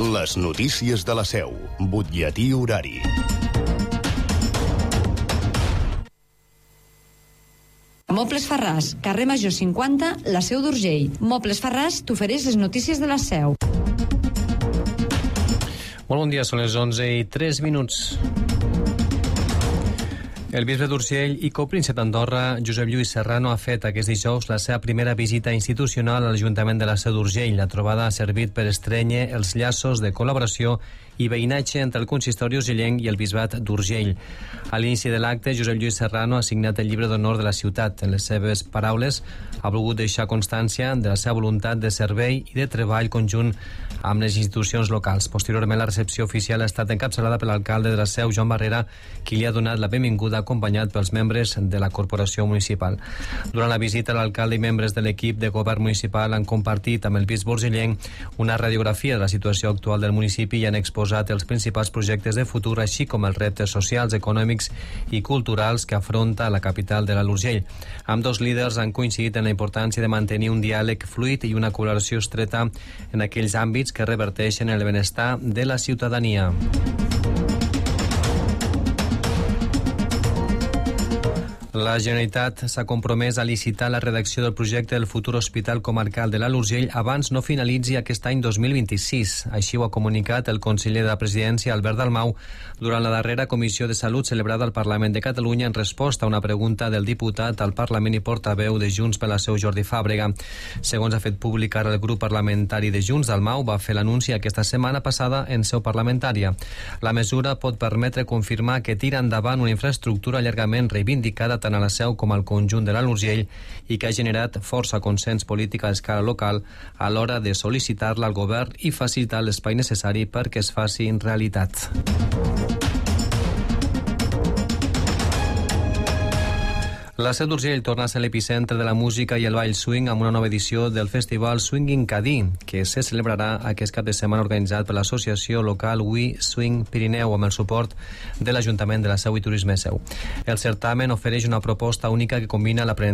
Les notícies de la Seu. Butlletí horari. Mobles Farràs, carrer Major 50, la Seu d'Urgell. Mobles Farràs t'ofereix les notícies de la Seu. Molt bon dia, són les 11:03. El bisbe d'Urgell i copríncep d'Andorra, Josep Lluís Serrano, ha fet aquest dijous la seva primera visita institucional a l'Ajuntament de la Seu d'Urgell. La trobada ha servit per estrènyer els llaços de col·laboració i veïnatge entre el consistori urgellenc i el bisbat d'Urgell. A l'inici de l'acte, Josep Lluís Serrano ha signat el llibre d'honor de la ciutat. En les seves paraules, ha volgut deixar constància de la seva voluntat de servei i de treball conjunt amb les institucions locals. Posteriorment, la recepció oficial ha estat encapçalada per l'alcalde de la Seu, Joan Barrera, qui li ha donat la benvinguda acompanyat pels membres de la corporació municipal. Durant la visita, l'alcalde i membres de l'equip de govern municipal han compartit amb el bisbe urgellenc una radiografia de la situació actual del municipi i han exposat els principals projectes de futur, així com els reptes socials, econòmics i culturals que afronta la capital de l'Alt Urgell. Ambdós líders han coincidit en la importància de mantenir un diàleg fluid i una col·laboració estreta en aquells àmbits que reverteixen el benestar de la ciutadania. La Generalitat s'ha compromès a licitar la redacció del projecte del futur Hospital Comarcal de l'Alt Urgell abans no finalitzi aquest any 2026. Així ho ha comunicat el conseller de la Presidència, Albert Dalmau, durant la darrera Comissió de Salut celebrada al Parlament de Catalunya en resposta a una pregunta del diputat al Parlament i portaveu de Junts per la Seu, Jordi Fàbrega. Segons ha fet publicar el grup parlamentari de Junts, Dalmau va fer l'anunci aquesta setmana passada en seu parlamentària. La mesura pot permetre confirmar que tira endavant una infraestructura llargament reivindicada tant a la Seu com al conjunt de l'Alt Urgell i que ha generat força consens polític a escala local a l'hora de sol·licitar-la al govern i facilitar l'espai necessari perquè es faci realitat. La Seu d'Urgell torna a ser l'epicentre de la música i el ball swing amb una nova edició del festival Swinging Cadí, que se celebrarà aquest cap de setmana organitzat per l'associació local We Swing Pirineu amb el suport de l'Ajuntament de la Seu i Turisme Seu. El certamen ofereix una proposta única que combina l'aprenentatge